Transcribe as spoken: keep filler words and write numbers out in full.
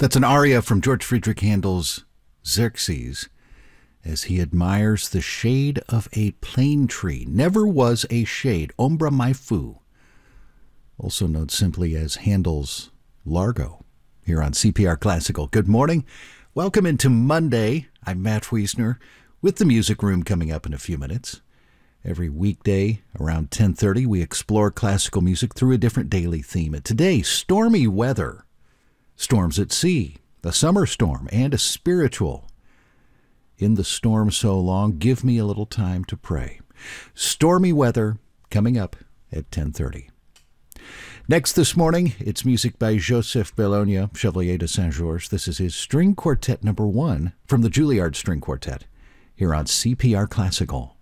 That's an aria from George Friedrich Handel's Xerxes, as he admires the shade of a plane tree. Never was a shade, ombra mai fu, also known simply as Handel's Largo, here on C P R Classical. Good morning. Welcome into Monday. I'm Matt Wiesner with the Music Room coming up in a few minutes. Every weekday around ten thirty, we explore classical music through a different daily theme. And today, stormy weather, storms at sea, a summer storm, and a spiritual. In the storm so long, give me a little time to pray. Stormy weather coming up at ten thirty. Next this morning, it's music by Joseph Bellonia, Chevalier de Saint-Georges. This is his String Quartet number one from the Juilliard String Quartet here on C P R Classical.